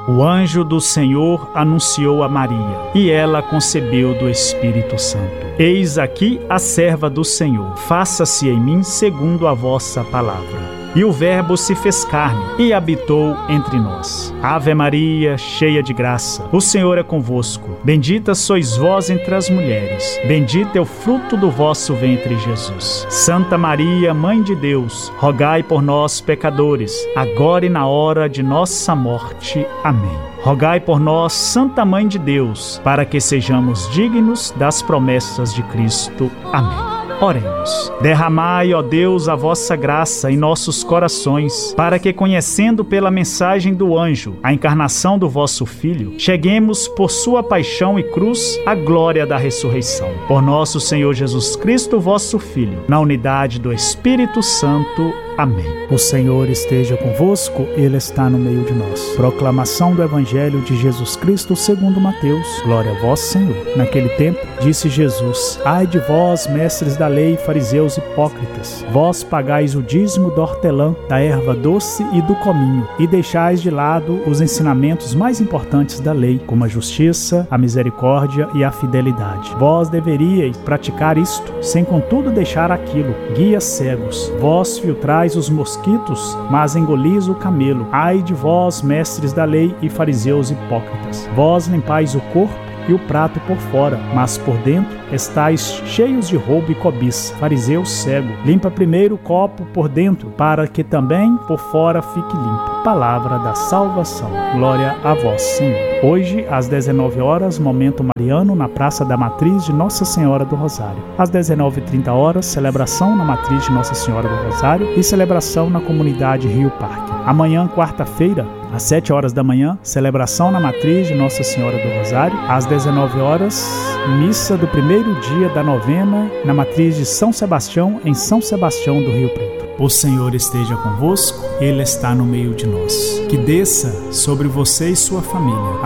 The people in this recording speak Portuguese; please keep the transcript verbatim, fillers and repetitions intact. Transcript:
O anjo do Senhor anunciou a Maria, e ela concebeu do Espírito Santo. Eis aqui a serva do Senhor, faça-se em mim segundo a vossa palavra. E o Verbo se fez carne e habitou entre nós. Ave Maria, cheia de graça, o Senhor é convosco. Bendita sois vós entre as mulheres. Bendito é o fruto do vosso ventre, Jesus. Santa Maria, Mãe de Deus, rogai por nós, pecadores, agora e na hora de nossa morte. Amém. Rogai por nós, Santa Mãe de Deus, para que sejamos dignos das promessas de Cristo. Amém. Oremos. Derramai, ó Deus, a vossa graça em nossos corações, para que, conhecendo pela mensagem do anjo a encarnação do vosso Filho, cheguemos por sua paixão e cruz à glória da ressurreição. Por nosso Senhor Jesus Cristo, vosso Filho, na unidade do Espírito Santo. Amém. O Senhor esteja convosco, Ele está no meio de nós. Proclamação do Evangelho de Jesus Cristo segundo Mateus. Glória a vós, Senhor. Naquele tempo, disse Jesus: Ai de vós, mestres da lei, fariseus hipócritas, vós pagais o dízimo do hortelã, da erva doce e do cominho, e deixais de lado os ensinamentos mais importantes da lei, como a justiça, a misericórdia e a fidelidade. Vós deveríeis praticar isto, sem contudo deixar aquilo. Guias cegos, vós filtrais os mosquitos, mas engolis o camelo. Ai de vós, mestres da lei e fariseus hipócritas, vós limpais o corpo e o prato por fora, mas por dentro estáis cheios de roubo e cobiça. Fariseu cego, limpa primeiro o copo por dentro, para que também por fora fique limpo. Palavra da salvação. Glória a vós, Senhor. Hoje, às dezenove horas, momento mariano na Praça da Matriz de Nossa Senhora do Rosário. Às dezenove e trinta horas, celebração na Matriz de Nossa Senhora do Rosário e celebração na comunidade Rio Parque. Amanhã, quarta-feira, às sete horas da manhã, celebração na Matriz de Nossa Senhora do Rosário. Às dezenove horas, missa do primeiro dia da novena na Matriz de São Sebastião, em São Sebastião do Rio Preto. O Senhor esteja convosco, Ele está no meio de nós. Que desça sobre você e sua família